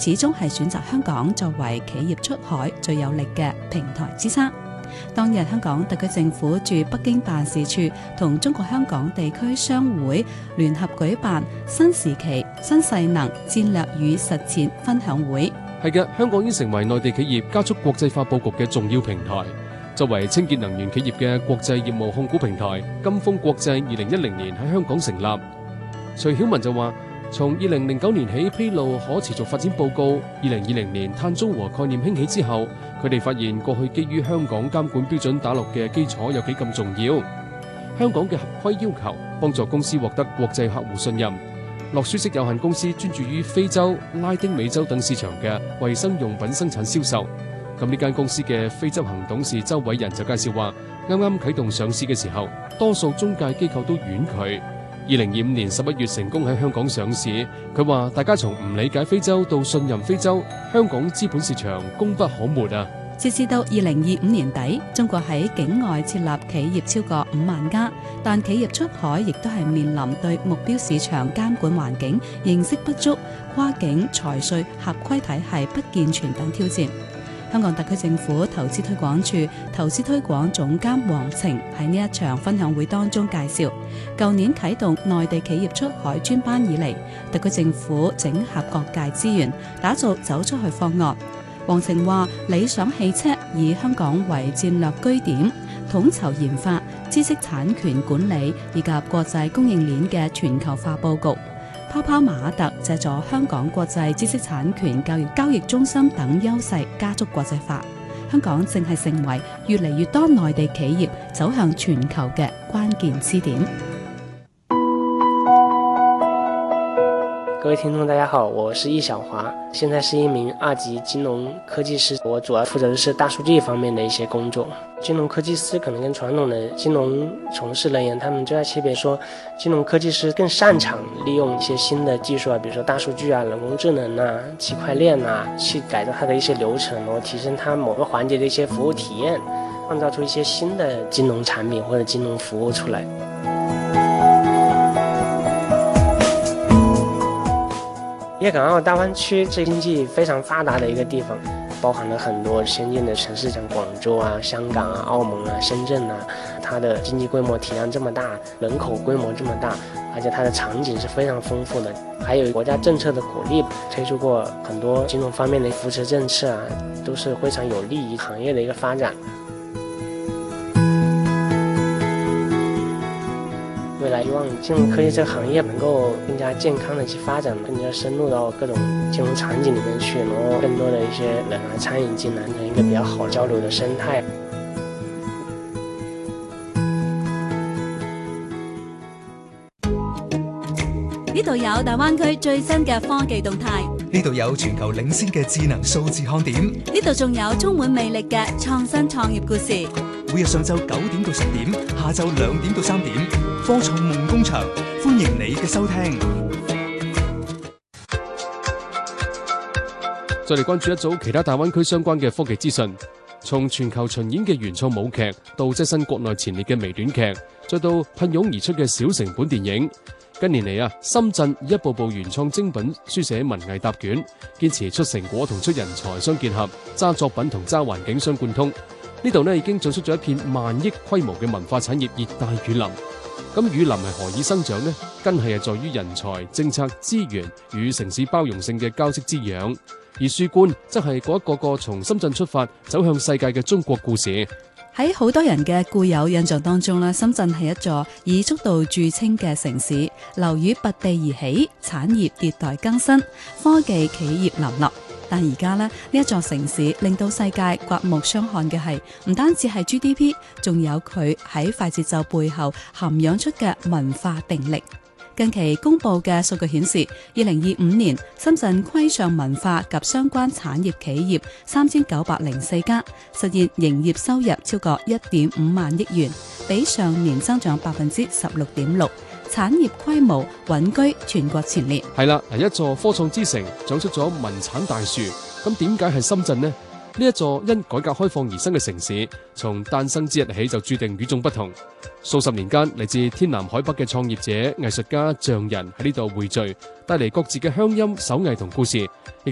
始終係選擇香港作為企業出海最有力嘅平台支撐。當日香港特區政府駐北京辦事處同中國香港地區商會聯合舉辦新時期新勢能戰略與實踐分享會。 係嘅，香港已經成為內地企業加速國際化佈局嘅重要平台。作為清潔能源企業嘅國際業務控股平台，金峰國際2010年喺香港成立。徐曉文就話，從2009年起披露可持續發展報告，2020年碳中和概念興起之後，佢哋發現過去基於香港監管標準打落嘅基礎有幾咁重要。香港嘅合規要求幫助公司獲得國際客戶信任。樂舒適有限公司專注於非洲、拉丁美洲等市場嘅衛生用品生產銷售。咁呢間公司嘅非執行董事周偉仁就介紹話，啱啱啟動上市嘅時候，多數中介機構都婉拒。2025年11月成功喺香港上市。佢話大家從唔理解非洲到信任非洲，香港資本市場功不可沒啊！ 截至到2025年底，中國喺境外設立企業超過5萬家，但企業出海亦都係面臨對目標市場監管環境認識不足、跨境財稅合規體系不健全等挑戰。香港特區政府投資推廣處投資推廣總監黃晴喺呢一場分享會當中介紹，舊年啟動內地企業出海專班以嚟，特區政府整合各界資源，打造走出去方案。黃晴話，理想汽車以香港為戰略據點，統籌研發、知識產權管理以及國際供應鏈嘅全球化佈局。泡泡瑪特借助香港國際知識產權交易中心等優勢加速國際化，香港正係成為越嚟越多內地企業走向全球嘅關鍵支點。 各位聽眾大家好，我是易小華，現在是一名2級金融科技師，我主要負責的是大數據方面的一些工作。金融科技師可能跟傳統的金融從事人員，他們最大區別說，金融科技師更擅長利用一些新的技術啊，比如說大數據啊、人工智能啊、區塊鏈啊，去改造它的一些流程，然後提升它某個環節的一些服務體驗，創造出一些新的金融產品或者金融服務出來。粵港澳大灣區是經濟非常發達的一個地方，包含了很多先進的城市，像廣州啊、香港啊、澳門啊、深圳啊，它的經濟規模體量這麼大，人口規模這麼大，而且它的場景是非常豐富的，還有國家政策的鼓勵，推出過很多金融方面的扶持政策啊，都是非常有利於行業的一個發展。未來希望金融科技這個行業能夠更加健康的去發展，更加深入到各種金融場景裡面去，然後更多的一些人啊參與進來，成一個比較好交流的生態。 呢度有大灣區最新嘅科技動態， 呢度有全球領先嘅智能數字看點， 呢度仲有充滿魅力嘅創新創業故事。 每日上晝9點到10點，下晝2點到3點，科創夢工場，歡迎你嘅收聽。 再嚟關注一組其他大灣區相關嘅科技資訊，從全球巡演嘅原創舞劇，到躋身國內前列嘅微短劇，再到噴湧而出嘅小成本電影。近年嚟深圳以一部部原創精品書寫文藝答卷，堅持出成果同出人才相結合，揸作品同揸環境相貫通。呢度已經做出咗一片萬億規模嘅文化產業熱帶雨林。咁雨林係何以生長呢？根係在於人才、政策、資源與城市包容性嘅交織滋養。而樹冠則係嗰一個從深圳出發走向世界嘅中國故事。 喺好多人嘅固有印象當中咧，深圳係一座以速度著稱嘅城市，樓宇拔地而起，產業迭代更新，科技企業林立。但而家呢一座城市令到世界刮目相看嘅係，唔單止係 GDP， 仲有佢喺快節奏背後涵養出嘅文化定力。近期公布嘅數據顯示，2025年深圳規上文化及相關產業企業3904家，實現營業收入超過1.5萬億元，比上年增長16.6%，產業規模穩居全國前列。 係啦，一座科創之城長出咗文產大樹，咁點解係深圳呢？呢一座因改革開放而生嘅城市，從誕生之日起就注定與眾不同。數十年間，嚟自天南海北嘅創業者、藝術家、匠人喺呢度匯聚，帶嚟各自嘅鄉音、手藝同故事。